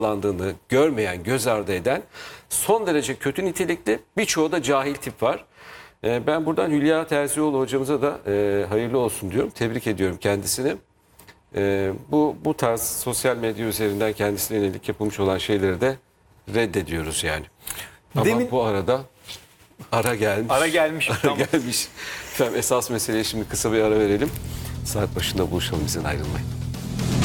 kullandığını görmeyen, göz ardı eden son derece kötü nitelikli, birçoğu da cahil tip var. Ben buradan Hülya Terzioğlu hocamıza da hayırlı olsun diyorum. Tebrik ediyorum kendisini. Bu tarz sosyal medya üzerinden kendisine yönelik yapılmış olan şeyleri de reddediyoruz yani. Ama bu arada ara gelmiş. Ara gelmiş. Ara gelmiş. Efendim, esas meseleye şimdi kısa bir ara verelim. Saat başında buluşalım, bizden ayrılmayın.